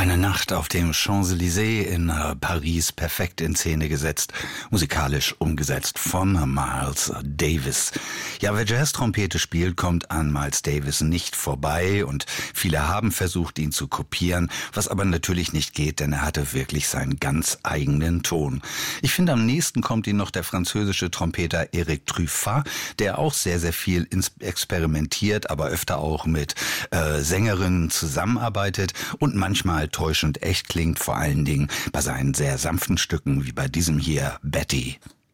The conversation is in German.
Eine Nacht auf dem Champs-Élysées in Paris, perfekt in Szene gesetzt, musikalisch umgesetzt von Miles Davis. Ja, wer Jazz-Trompete spielt, kommt an Miles Davis nicht vorbei und viele haben versucht, ihn zu kopieren, was aber natürlich nicht geht, denn er hatte wirklich seinen ganz eigenen Ton. Ich finde, am nächsten kommt ihm noch der französische Trompeter Eric Truffat, der auch sehr, sehr viel experimentiert, aber öfter auch mit Sängerinnen zusammenarbeitet und manchmal täuschend echt klingt, vor allen Dingen bei seinen sehr sanften Stücken, wie bei diesem hier, Betty.